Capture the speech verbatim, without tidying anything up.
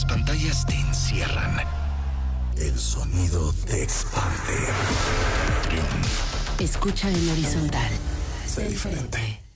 pantallas te encierran. El sonido te expande. Trión. Escucha en horizontal. Sé diferente.